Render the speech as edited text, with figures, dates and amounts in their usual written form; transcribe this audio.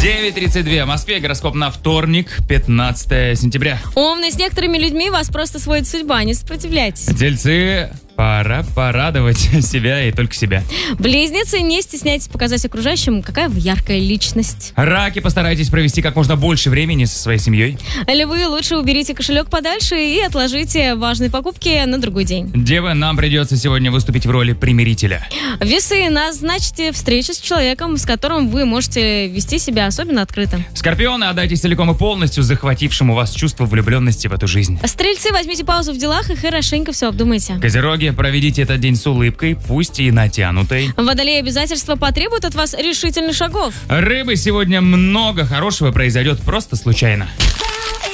9:32 в Москве. Гороскоп на вторник, 15 сентября. Умный, с некоторыми людьми вас просто сводит судьба, не сопротивляйтесь. Тельцы, пора порадовать себя и только себя. Близнецы, не стесняйтесь показать окружающим, какая вы яркая личность. Раки, постарайтесь провести как можно больше времени со своей семьей. Львы, лучше уберите кошелек подальше и отложите важные покупки на другой день. Девы, нам придется сегодня выступить в роли примирителя. Весы, назначьте встречу с человеком, с которым вы можете вести себя особенно открыто. Скорпионы, отдайтесь целиком и полностью захватившему вас чувство влюбленности в эту жизнь. Стрельцы, возьмите паузу в делах и хорошенько все обдумайте. Козероги, проведите этот день с улыбкой, пусть и натянутой. Водолеи, обязательства потребуют от вас решительных шагов. Рыбы, сегодня много хорошего произойдет просто случайно.